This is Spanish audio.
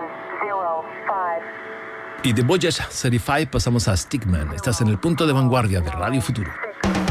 Y de Boyas 35 pasamos a Stickman. Estás en el punto de vanguardia de Radio Futuro.